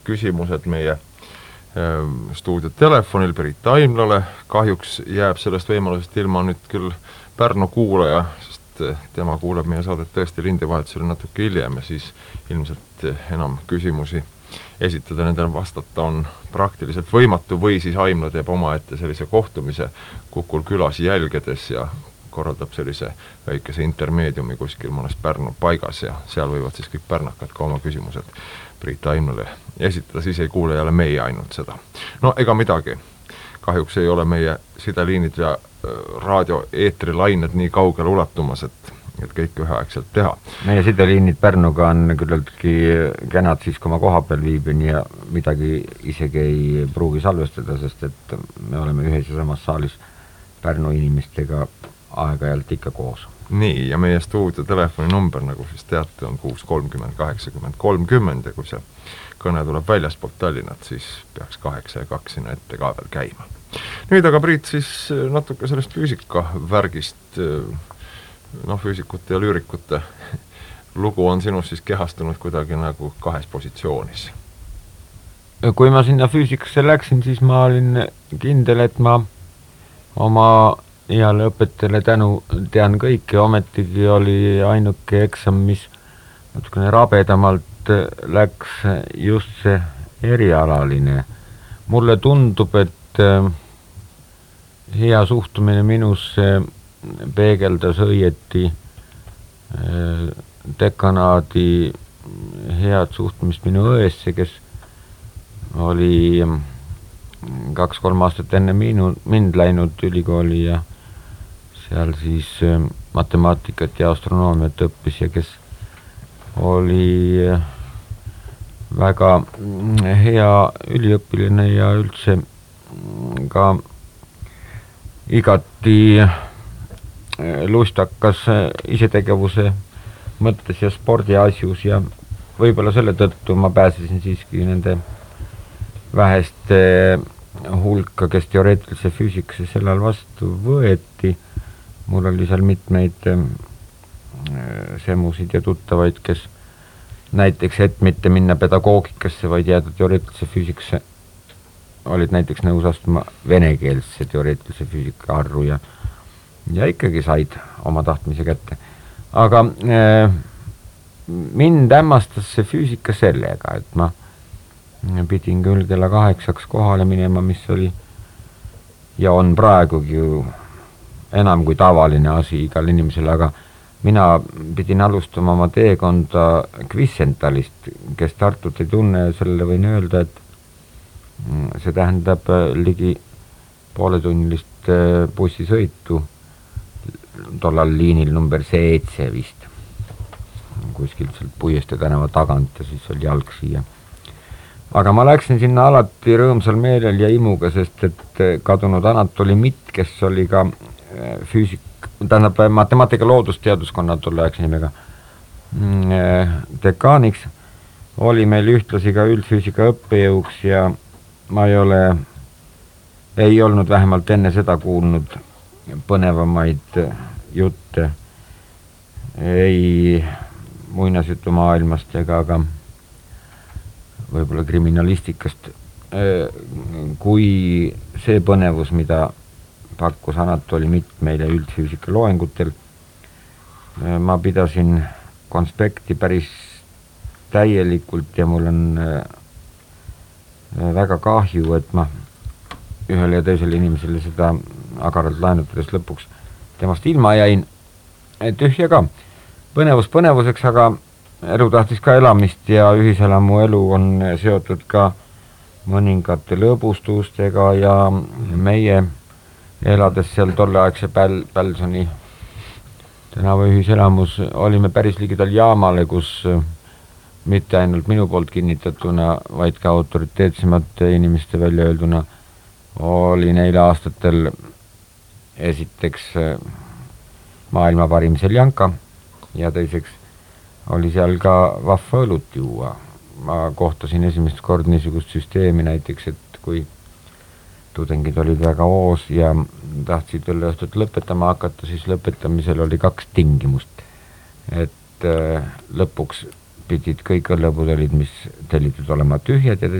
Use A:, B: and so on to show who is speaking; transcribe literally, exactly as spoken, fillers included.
A: küsimused meie stuudio telefonil Priit Aimlale. Kahjuks jääb sellest võimalusest ilma nüüd küll Pärnu kuulaja, sest tema kuuleb meie saadet tõesti lindivahetusel natuke hiljem ja siis ilmselt enam küsimusi esitada, nendele vastata on praktiliselt võimatu või siis Aimla teeb oma ette sellise kohtumise Kukul külas jälgedes ja korraldab sellise väikese intermeediumi kuskil mõnes Pärnu paigas ja seal võivad siis kõik pärnakad ka oma küsimused Priit Aimlale esitada, siis ei kuule jälle meie ainult seda. No ega midagi, kahjuks ei ole meie sideliinid ja raadioeetrilained nii kaugele ulatumas, et, et kõik üheaegselt teha.
B: Meie sideliinid Pärnuga on küllaltki kenad siis, kui ma koha peal viibin ja midagi isegi ei pruugi salvestada, sest et me oleme ühes ja samas saalis Pärnu inimestega aeg-ajalt ikka koos.
A: Nii, ja meie stuudio telefoni number, nagu siis teate, on kuus kolmkümmend kaheksakümmend kolmkümmend ja kui see kõne tuleb väljaspoolt Tallinnat, siis peaks kaheksa ja kaks sinna ette ka veel käima. Nüüd aga, Priit, siis natuke sellest füüsika värgist, noh, füüsikute ja lüürikute lugu on sinus siis kehastunud kuidagi nagu kahes positsioonis.
B: Kui ma sinna füüsikasse läksin, siis ma olin kindel, et ma oma heale õpetajale tänu tean kõik ja ometigi oli ainuke eksam, mis natukene rabedamalt läks just see erialaline. Mulle tundub, et hea suhtumine minusse peegeldas õieti dekanaadi head suhtumist minu õesse, kes oli kaks-kolm aastat enne minu, mind läinud ülikooli ja seal siis matemaatikat ja astronoomiat õppis ja kes oli väga hea üliõpiline ja üldse ka igati lustakas isetegevuse mõttes ja spordi asjus ja võib-olla selle tõttu ma pääsesin siiski nende väheste hulka, kes teoreetilise füüsikasse sellal vastu võeti. Mul oli seal mitmeid semusid ja tuttavaid, kes näiteks, et mitte minna pedagoogikasse, vaid jääda teoreetilise füüsikasse, olid näiteks nõus astuma venekeelse teoreetilise füüsika arru ja, ja ikkagi said oma tahtmise kätte. Aga äh, mind hämmastas see füüsika sellega, et ma pidin küll kella kaheksaks kohale minema, mis oli ja on praegugi ju enam kui tavaline asi igal inimesel, aga mina pidin alustama oma teekonda Kvissentalist, kes Tartut ei tunne, sellele võin öelda, et see tähendab ligi pooletunnilist bussisõitu tollal liinil number seitse vist, kuskilt sealt Puieste tänava tagant ja siis oli jalg siia. Aga ma läksin sinna alati rõõmsal meelel ja imuga, sest et kadunud Anatoli Mitt, kes oli ka füüsik, tähendab matemaatika loodusteaduskonna tolleaegse nimega dekaaniks, oli meil ühtlasi ka üldfüüsika õppejõuks ja ma ei ole, ei olnud vähemalt enne seda kuulnud põnevamaid jutte ei muinasjutumaailmast ega ka võib-olla kriminalistikast kui see põnevus, mida pakkus Anatoli Mitt meile üldfüüsika loengutel. Ma pidasin konspekti päris täielikult ja mul on väga kahju, et ma ühele ja teisele inimesele seda agaralt laenutades lõpuks temast ilma jäin. Tühja ka. Põnevus põnevuseks, aga elu tahtis ka elamist ja ühiselamu elu on seotud ka mõningate lõbustustega ja meie elades seal tolleaegse Päl, Pälsoni tänava ühiselamus olime päris ligidal jaamale, kus mitte ainult minu poolt kinnitatuna, vaid ka autoriteetsemate inimeste välja öelduna oli neile aastatel esiteks maailma parim seljanka ja teiseks oli seal ka vahva õlut juua. Ma kohtasin esimest kord niisugust süsteemi näiteks, et kui tudengid olid väga hoos ja tahtsid veel õhtut lõpetama hakata, siis lõpetamisel oli kaks tingimust. Et äh, lõpuks pidid kõik õllepudelid, mis tellitud olema tühjad ja ta